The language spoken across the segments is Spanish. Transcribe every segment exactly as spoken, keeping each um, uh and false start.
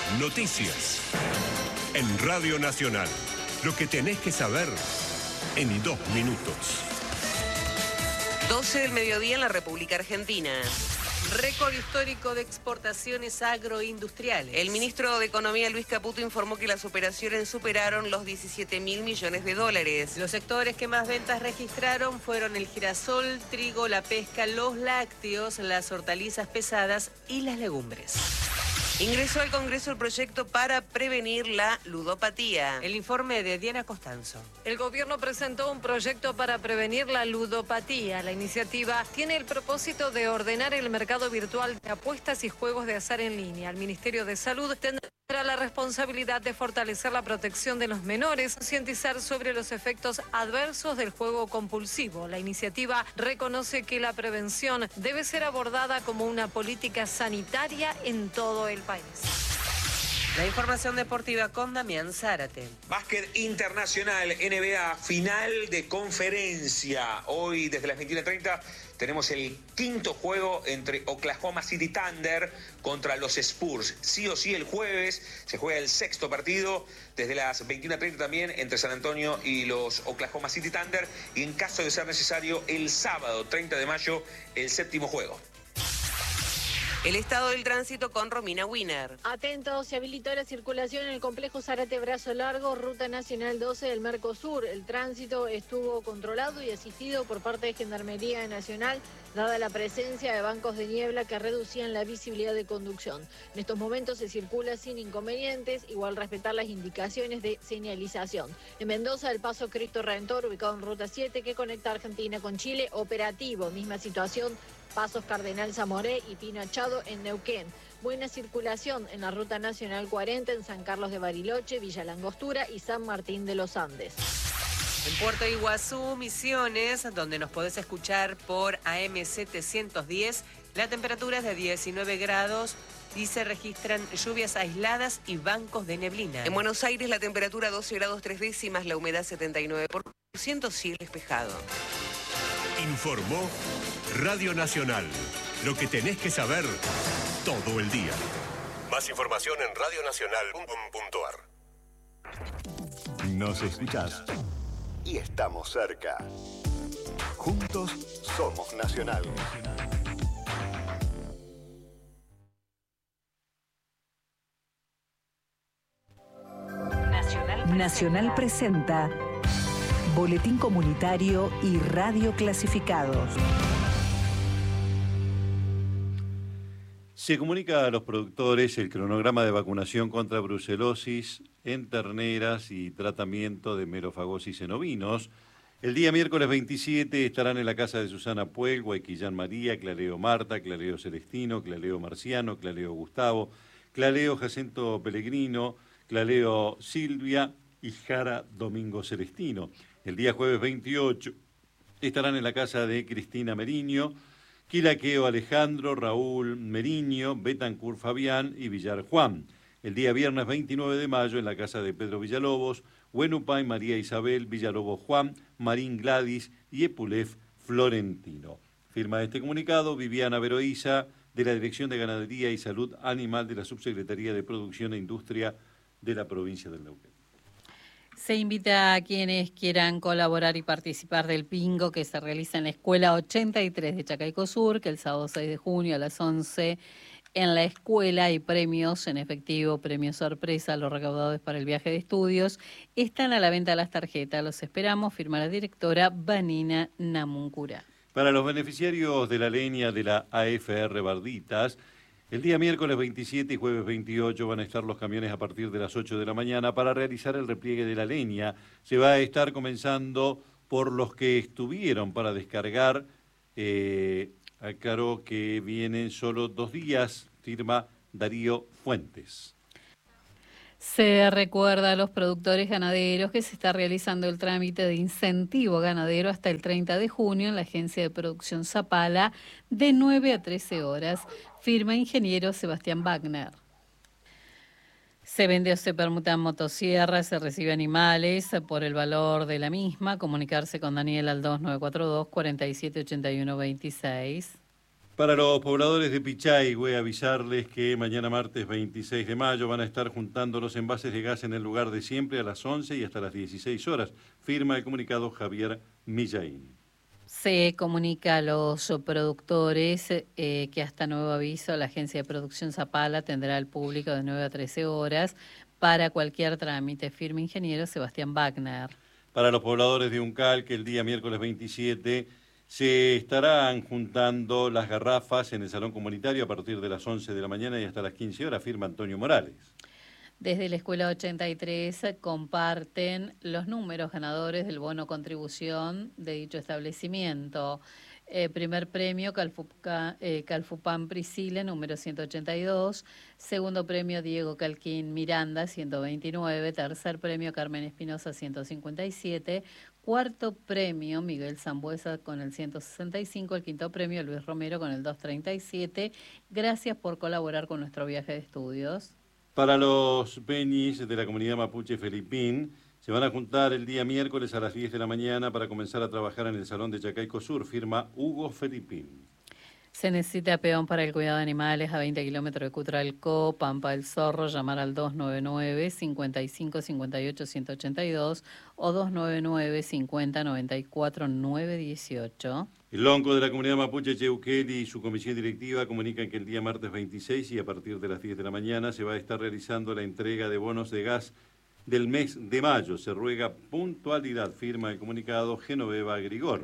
Noticias. En Radio Nacional. Lo que tenés que saber en dos minutos. doce del mediodía en la República Argentina. Récord histórico de exportaciones agroindustriales. El ministro de Economía, Luis Caputo, informó que las operaciones superaron los diecisiete mil millones de dólares. Los sectores que más ventas registraron fueron el girasol, trigo, la pesca, los lácteos, las hortalizas pesadas y las legumbres. Ingresó al Congreso el proyecto para prevenir la ludopatía. El informe de Diana Costanzo. El gobierno presentó un proyecto para prevenir la ludopatía. La iniciativa tiene el propósito de ordenar el mercado virtual de apuestas y juegos de azar en línea. El Ministerio de Salud tendrá la responsabilidad de fortalecer la protección de los menores, concientizar sobre los efectos adversos del juego compulsivo. La iniciativa reconoce que la prevención debe ser abordada como una política sanitaria en todo el país. La información deportiva con Damián Zárate. Básquet internacional, N B A, final de conferencia. Hoy desde las veintiuna treinta tenemos el quinto juego entre Oklahoma City Thunder contra los Spurs. Sí o sí el jueves se juega el sexto partido desde las veintiuna treinta también entre San Antonio y los Oklahoma City Thunder. Y en caso de ser necesario el sábado treinta de mayo el séptimo juego. El estado del tránsito con Romina Wiener. Atentos, se habilitó la circulación en el complejo Zárate Brazo Largo, Ruta Nacional doce del Mercosur. El tránsito estuvo controlado y asistido por parte de Gendarmería Nacional, dada la presencia de bancos de niebla que reducían la visibilidad de conducción. En estos momentos se circula sin inconvenientes, igual respetar las indicaciones de señalización. En Mendoza, el paso Cristo Redentor, ubicado en Ruta siete, que conecta Argentina con Chile, operativo. Misma situación, pasos Cardenal Zamoré y Pino Achado en Neuquén. Buena circulación en la Ruta Nacional cuarenta en San Carlos de Bariloche, Villa Langostura y San Martín de los Andes. En Puerto Iguazú, Misiones, donde nos podés escuchar por A M setecientos diez, la temperatura es de diecinueve grados y se registran lluvias aisladas y bancos de neblina. En Buenos Aires, la temperatura doce grados tres décimas, la humedad setenta y nueve por ciento, cielo despejado. Informó Radio Nacional. Lo que tenés que saber todo el día. Más información en radionacional punto a r. Nos escuchás y estamos cerca. Juntos somos Nacional. Nacional, Nacional presenta Boletín Comunitario y Radio Clasificados. Se comunica a los productores el cronograma de vacunación contra brucelosis en terneras y tratamiento de merofagosis en ovinos. El día miércoles veintisiete estarán en la casa de Susana Puel, Guayquillán María, Clareo Marta, Clareo Celestino, Clareo Marciano, Clareo Gustavo, Clareo Jacinto Pellegrino, Clareo Silvia y Jara Domingo Celestino. El día jueves veintiocho estarán en la casa de Cristina Meriño, Quilaqueo Alejandro, Raúl Meriño, Betancur Fabián y Villar Juan. El día viernes veintinueve de mayo en la casa de Pedro Villalobos, Huenupay María Isabel, Villalobos Juan, Marín Gladys y Epulef Florentino. Firma este comunicado Viviana Veroiza, de la Dirección de Ganadería y Salud Animal de la Subsecretaría de Producción e Industria de la provincia del Neuquén. Se invita a quienes quieran colaborar y participar del bingo que se realiza en la Escuela ochenta y tres de Chacaicó Sur, que el sábado seis de junio a las once en la escuela hay premios en efectivo, premios sorpresa, los recaudados para el viaje de estudios. Están a la venta las tarjetas, los esperamos, firma la directora Vanina Namuncura. Para los beneficiarios de la leña de la A F R Barditas, el día miércoles veintisiete y jueves veintiocho van a estar los camiones a partir de las ocho de la mañana para realizar el repliegue de la leña. Se va a estar comenzando por los que estuvieron para descargar. Eh, aclaro que vienen solo dos días, firma Darío Fuentes. Se recuerda a los productores ganaderos que se está realizando el trámite de incentivo ganadero hasta el treinta de junio en la Agencia de Producción Zapala de nueve a trece horas. Firma ingeniero Sebastián Wagner. Se vende o se permutan motosierras, se recibe animales por el valor de la misma. Comunicarse con Daniel al dos nueve cuatro dos, cuatro siete ocho uno dos seis. Para los pobladores de Pichahue, avisarles que mañana martes veintiséis de mayo van a estar juntando los envases de gas en el lugar de siempre a las once y hasta las dieciséis horas. Firma el comunicado Javier Millaín. Se comunica a los productores eh, que hasta nuevo aviso la Agencia de Producción Zapala tendrá al público de nueve a trece horas para cualquier trámite. Firma ingeniero Sebastián Wagner. Para los pobladores de Uncal, que el día miércoles veintisiete se estarán juntando las garrafas en el salón comunitario a partir de las once de la mañana y hasta las quince horas, firma Antonio Morales. Desde la Escuela ochenta y tres comparten los números ganadores del bono contribución de dicho establecimiento. Eh, primer premio, Calfuca, eh, Calfupan Priscile, número ciento ochenta y dos. Segundo premio, Diego Calquín Miranda, ciento veintinueve. Tercer premio, Carmen Espinosa, ciento cincuenta y siete. Cuarto premio, Miguel Zambuesa con el ciento sesenta y cinco. El quinto premio, Luis Romero con el doscientos treinta y siete. Gracias por colaborar con nuestro viaje de estudios. Para los peñis de la comunidad mapuche Felipín, se van a juntar el día miércoles a las diez de la mañana para comenzar a trabajar en el Salón de Chacaico Sur, firma Hugo Felipín. Se necesita peón para el cuidado de animales a veinte kilómetros de Cutralcó, Pampa del Zorro, llamar al dos nueve nueve, cinco cinco, cinco ocho, uno ocho dos o dos nueve nueve, cincuenta, noventa y cuatro, nueve dieciocho. El lonco de la comunidad mapuche Cheuqueli y su comisión directiva comunican que el día martes veintiséis y a partir de las diez de la mañana se va a estar realizando la entrega de bonos de gas del mes de mayo. Se ruega puntualidad, firma el comunicado Genoveva Grigor.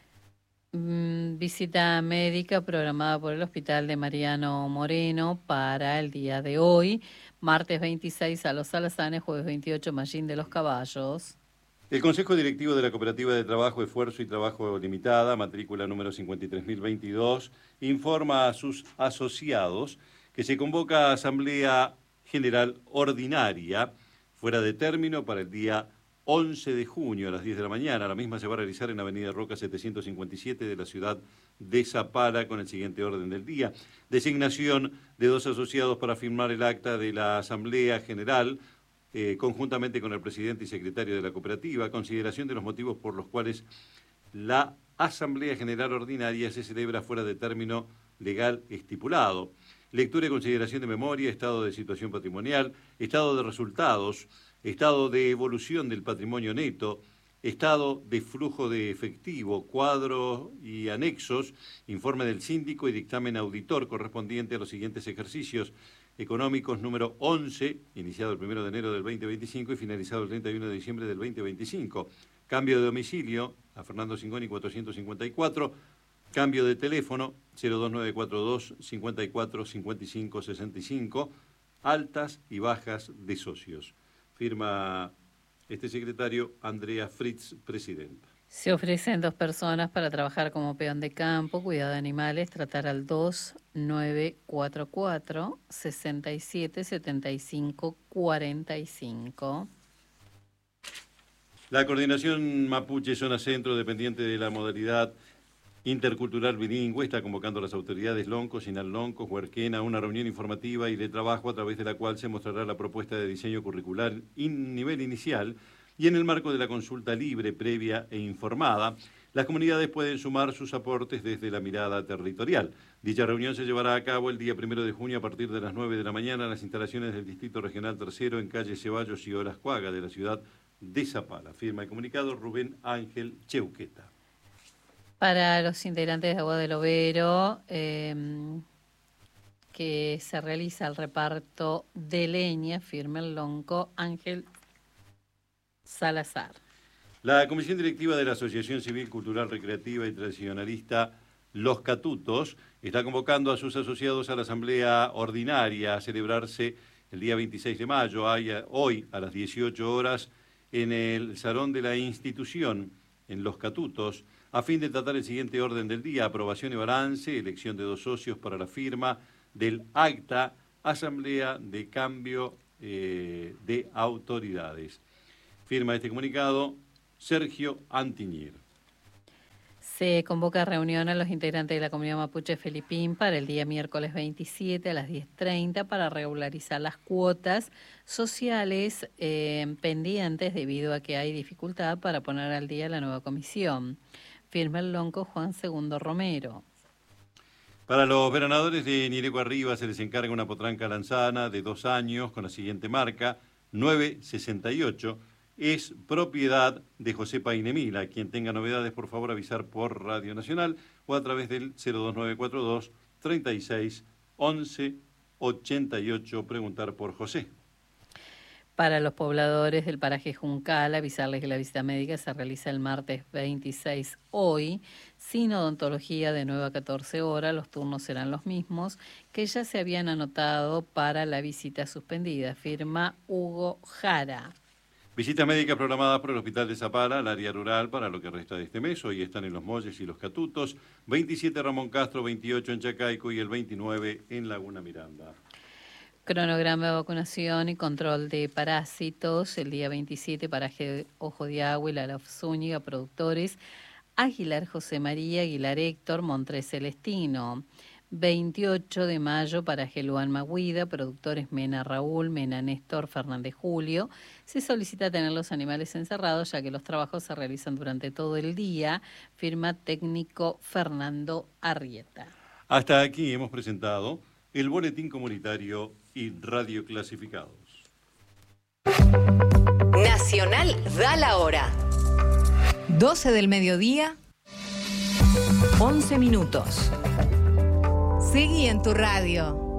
Mm, visita médica programada por el Hospital de Mariano Moreno para el día de hoy, martes veintiséis a Los Alazanes, jueves veintiocho Mallín de los Caballos. El Consejo Directivo de la Cooperativa de Trabajo, Esfuerzo y Trabajo Limitada, matrícula número cincuenta y tres mil veintidós, informa a sus asociados que se convoca a Asamblea General Ordinaria fuera de término para el día once de junio a las diez de la mañana. La misma se va a realizar en Avenida Roca setecientos cincuenta y siete de la ciudad de Zapala con el siguiente orden del día. Designación de dos asociados para firmar el acta de la Asamblea General eh, conjuntamente con el presidente y secretario de la cooperativa. Consideración de los motivos por los cuales la Asamblea General Ordinaria se celebra fuera de término legal estipulado. Lectura y consideración de memoria, estado de situación patrimonial, estado de resultados, estado de evolución del patrimonio neto, estado de flujo de efectivo, cuadro y anexos, informe del síndico y dictamen auditor correspondiente a los siguientes ejercicios económicos número once, iniciado el primero de enero del veinte veinticinco y finalizado el treinta y uno de diciembre del veinte veinticinco. Cambio de domicilio a Fernando Cingoni cuatrocientos cincuenta y cuatro. Cambio de teléfono cero dos nueve cuatro dos, cincuenta y cuatro, cincuenta y cinco, sesenta y cinco. Altas y bajas de socios. Firma este secretario Andrea Fritz, presidenta. Se ofrecen dos personas para trabajar como peón de campo, cuidado de animales, tratar al dos nueve cuatro cuatro, sesenta y siete, setenta y cinco, cuarenta y cinco. La coordinación Mapuche Zona Centro, dependiente de la modalidad intercultural bilingüe, está convocando a las autoridades Lonco, Sinal Lonco, Huerquena a una reunión informativa y de trabajo a través de la cual se mostrará la propuesta de diseño curricular en nivel inicial y en el marco de la consulta libre, previa e informada. Las comunidades pueden sumar sus aportes desde la mirada territorial. Dicha reunión se llevará a cabo el día primero de junio a partir de las nueve de la mañana en las instalaciones del Distrito Regional Tercero en calle Ceballos y Orascuaga de la ciudad de Zapala. Firma el comunicado Rubén Ángel Cheuqueta. Para los integrantes de Agua del Overo, eh, que se realiza el reparto de leña, firma el lonco Ángel Salazar. La Comisión Directiva de la Asociación Civil Cultural Recreativa y Tradicionalista Los Catutos está convocando a sus asociados a la Asamblea Ordinaria a celebrarse el día veintiséis de mayo, hoy a las dieciocho horas, en el Salón de la Institución, en Los Catutos, a fin de tratar el siguiente orden del día: aprobación y balance, elección de dos socios para la firma del acta, asamblea de cambio eh, de autoridades. Firma este comunicado Sergio Antiñer. Se convoca a reunión a los integrantes de la comunidad mapuche Felipín para el día miércoles veintisiete a las diez treinta para regularizar las cuotas sociales eh, pendientes debido a que hay dificultad para poner al día la nueva comisión. Firma el lonco Juan Segundo Romero. Para los veranadores de Ñireco Arriba se les encarga una potranca lanzana de dos años con la siguiente marca, nueve sesenta y ocho. Es propiedad de José Painemila. Quien tenga novedades, por favor, avisar por Radio Nacional o a través del cero dos nueve cuatro dos, treinta y seis, once, ochenta y ocho. Preguntar por José. Para los pobladores del paraje Juncal, avisarles que la visita médica se realiza el martes veintiséis hoy, sin odontología de nueve a catorce horas, los turnos serán los mismos, que ya se habían anotado para la visita suspendida. Firma Hugo Jara. Visitas médicas programadas por el Hospital de Zapala, al área rural, para lo que resta de este mes. Hoy están en Los Molles y Los Catutos, veintisiete Ramón Castro, veintiocho en Chacaico y el veintinueve en Laguna Miranda. Cronograma de vacunación y control de parásitos. El día veintisiete, paraje Ojo de Agua y La Zúñiga, productores Aguilar José María, Aguilar Héctor, Montres Celestino. veintiocho de mayo, paraje Luan Maguida, productores Mena Raúl, Mena Néstor, Fernández Julio. Se solicita tener los animales encerrados, ya que los trabajos se realizan durante todo el día. Firma técnico Fernando Arrieta. Hasta aquí hemos presentado el Boletín Comunitario y Radio Clasificados. Nacional da la hora. doce del mediodía, once minutos. Seguí en tu radio.